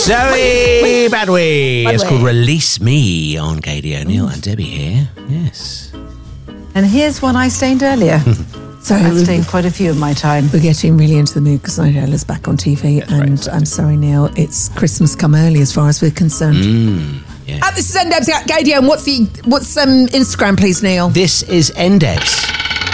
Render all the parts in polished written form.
Zoe Badwee. It's called Release Me on Katie O'Neill and Debbie here. Yes. And here's one I stained earlier. So I've stained quite a few of my time. We're getting really into the mood because Nigella's back on TV. And I'm sorry, Neil, it's Christmas come early as far as we're concerned. Yeah. This is NDebs Katie, and what's Instagram, please, Neil? This is NDebs.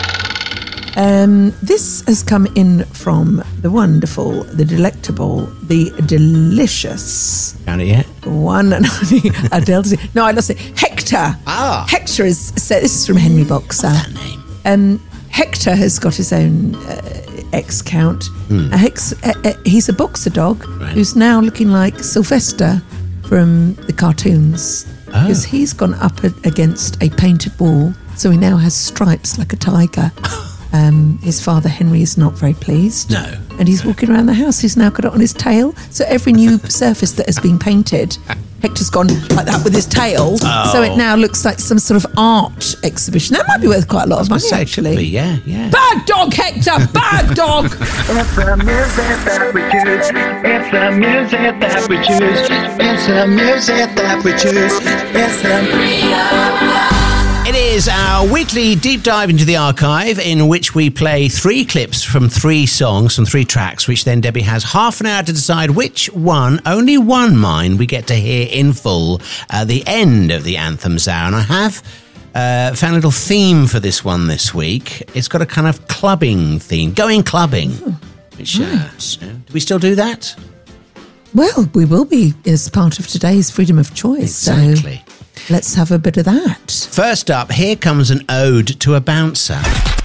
This has come in from the wonderful, the delectable, the delicious. Found it yet? One and only Adele. No, I lost it. Hector. Hector is. So this is from Henry Boxer. That name. Hector has got his own X account. He's a boxer dog who's now looking like Sylvester from the cartoons because he's gone up against a painted wall, so he now has stripes like a tiger. His father Henry is not very pleased. No. And he's walking around the house. He's now got it on his tail. So every new surface that has been painted, Hector's gone like that with his tail. So it now looks like some sort of art exhibition. That might be worth quite a lot of money, actually. Yeah. Bad dog, Hector! Bad dog! It's the music that we choose. It's the music that we choose. It's the music that we choose. It's the... It is our weekly deep dive into the archive in which we play 3 clips from 3 songs, from 3 tracks, which then Debbie has half an hour to decide which one, only one mine, we get to hear in full at the end of the Anthems Hour. And I have found a little theme for this one this week. It's got a kind of clubbing theme, going clubbing. Which, do we still do that? Well, we will be as part of today's freedom of choice. Exactly. So let's have a bit of that. First up, here comes an ode to a bouncer.